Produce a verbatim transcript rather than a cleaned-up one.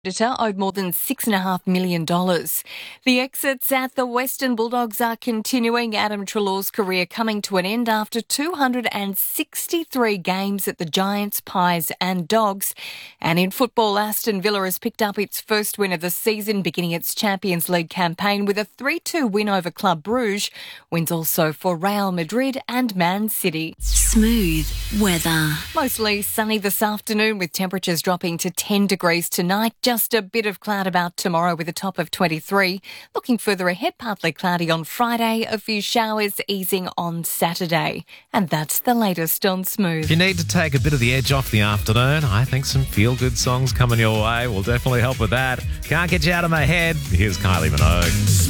Editor owed more than six point five million dollars. The exits at the Western Bulldogs are continuing. Adam Treloar's career coming to an end after two hundred sixty-three games at the Giants, Pies and Dogs. And in football, Aston Villa has picked up its first win of the season, beginning its Champions League campaign with a three two win over Club Brugge. Wins also for Real Madrid and Man City. Smooth weather. Mostly sunny this afternoon with temperatures dropping to ten degrees tonight. Just a bit of cloud about tomorrow with a top of twenty-three. Looking further ahead, partly cloudy on Friday, a few showers easing on Saturday. And that's the latest on Smooth. If you need to take a bit of the edge off the afternoon, I think some feel-good songs coming your way will definitely help with that. Can't Get You Out of My Head. Here's Kylie Minogue.